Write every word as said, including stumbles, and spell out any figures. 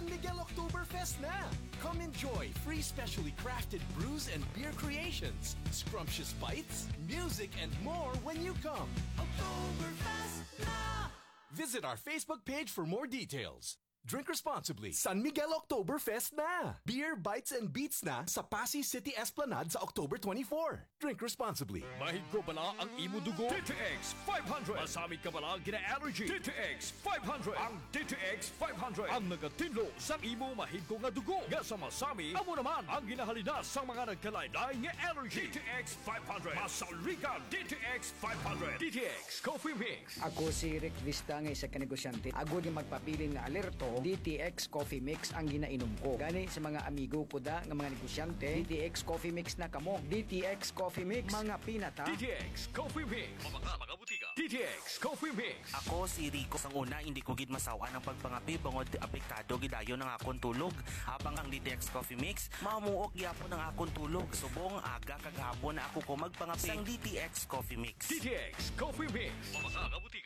San Miguel Oktoberfest na! Come enjoy free specially crafted brews and beer creations, scrumptious bites, music, and more when you come. Oktoberfest na! Visit our Facebook page for more details. Drink responsibly. San Miguel Oktoberfest na! Beer, bites, and beats na sa Pasay City Esplanade sa October twenty-fourth. Drink responsibly. Mahigko bala ang imo dugo? D T X five hundred. Masamig ka bala gina-allergy? D T X five hundred. Ang D T X five hundred ang nagatinlo sa imo mahigko nga dugo. Nga sa masami, amo naman ang ginahalina sa mga nagkalain-lain nga allergy. D T X five hundred. Masalrikan D T X five hundred. D T X Coffee Mix. Ako si Rick Vista nga isa ka negosyante. Ako di magpapili nga alerto. D T X Coffee Mix ang ginainom ko. Gani sa mga amigo ko da nga mga negosyante, D T X Coffee Mix na kamo. D T X Coffee Mix, mga pinata. D T X Coffee Mix. Mga mga butika. D T X Coffee Mix. Ako si Rico. Sang una, hindi ko gid masawa ng pagpangapi bangod apektado gidayon ng akong tulog. Habang ang D T X Coffee Mix, mamuok gyapon ng akong tulog. Subong aga kag hapon na ako ko magpangapi sang D T X Coffee Mix. D T X Coffee Mix. Mga mga butika.